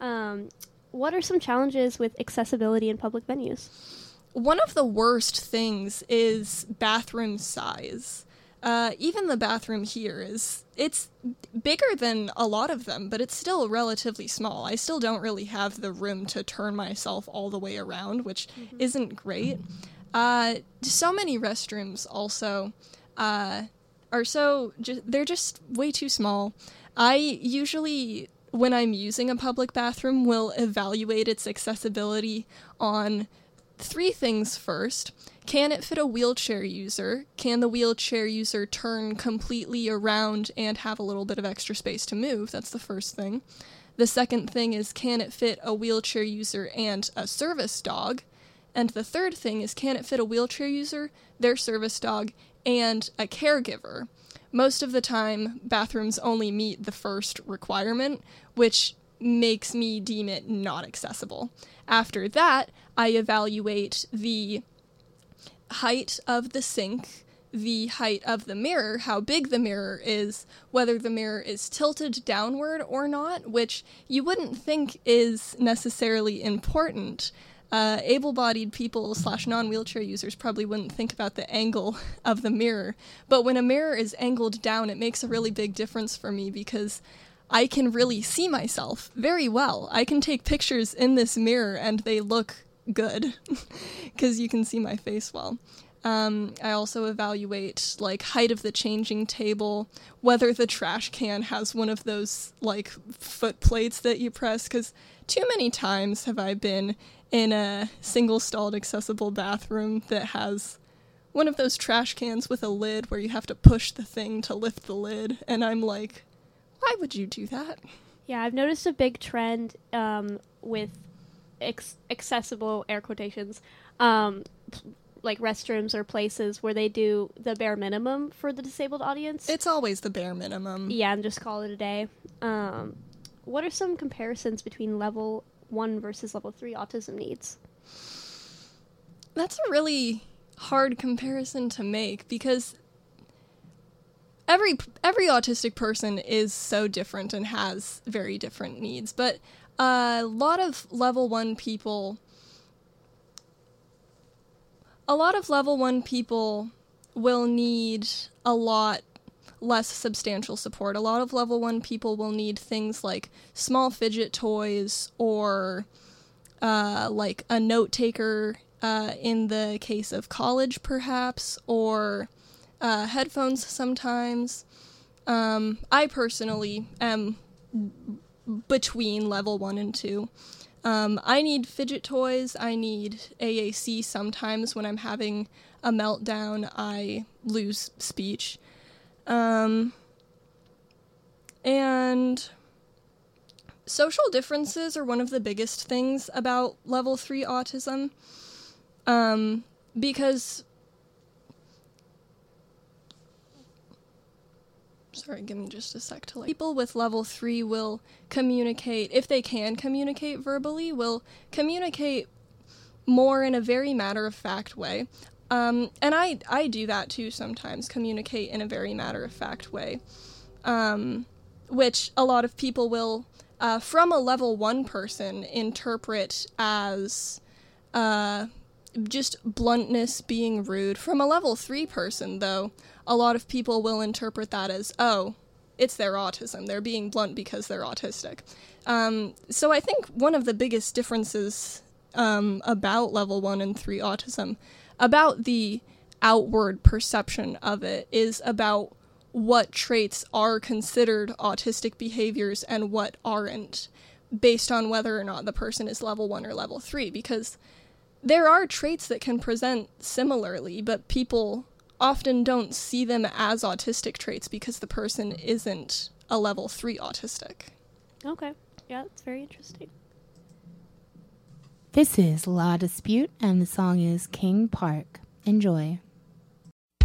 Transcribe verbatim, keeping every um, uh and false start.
Um, what are some challenges with accessibility in public venues? One of the worst things is bathroom size. Uh, even the bathroom here is, it's bigger than a lot of them, but it's still relatively small. I still don't really have the room to turn myself all the way around, which mm-hmm. isn't great. Uh, so many restrooms also uh, are so, ju- they're just way too small. I usually, when I'm using a public bathroom, will evaluate its accessibility on three things first. Can it fit a wheelchair user? Can the wheelchair user turn completely around and have a little bit of extra space to move? That's the first thing. The second thing is, can it fit a wheelchair user and a service dog? And the third thing is, can it fit a wheelchair user, their service dog, and a caregiver? Most of the time, bathrooms only meet the first requirement, which makes me deem it not accessible. After that, I evaluate the height of the sink, the height of the mirror, how big the mirror is, whether the mirror is tilted downward or not, which you wouldn't think is necessarily important. Uh, able-bodied people slash non-wheelchair users probably wouldn't think about the angle of the mirror, but when a mirror is angled down, it makes a really big difference for me because I can really see myself very well. I can take pictures in this mirror and they look good because you can see my face well. Um, I also evaluate like height of the changing table, whether the trash can has one of those like foot plates that you press, because too many times have I been in a single stalled accessible bathroom that has one of those trash cans with a lid where you have to push the thing to lift the lid, and I'm like, why would you do that? Yeah, I've noticed a big trend um, with ex- accessible, air quotations, um, like restrooms or places where they do the bare minimum for the disabled audience. It's always the bare minimum. Yeah, and just call it a day. Um, what are some comparisons between level one versus level three autism needs? That's a really hard comparison to make because every every autistic person is so different and has very different needs, but a lot of level one people a lot of level one people will need a lot less substantial support. A lot of level one people will need things like small fidget toys or uh, like a note taker uh, in the case of college perhaps, or uh, headphones sometimes. Um, I personally am between level one and two. Um, I need fidget toys, I need A A C sometimes. When I'm having a meltdown, I lose speech. Um, and social differences are one of the biggest things about level three autism, um, because Sorry, give me just a sec to like... People with level three will communicate, if they can communicate verbally, will communicate more in a very matter-of-fact way. Um, and I, I do that too sometimes, communicate in a very matter-of-fact way. Um, which a lot of people will, uh, from a level one person, interpret as uh, just bluntness, being rude. From a level three person, though, a lot of people will interpret that as, oh, it's their autism. They're being blunt because they're autistic. Um, so I think one of the biggest differences um, about level one and three autism, about the outward perception of it, is about what traits are considered autistic behaviors and what aren't, based on whether or not the person is level one or level three. Because there are traits that can present similarly, but people often don't see them as autistic traits because the person isn't a level three autistic. Okay. Yeah, that's very interesting. This is La Dispute, and the song is King Park. Enjoy.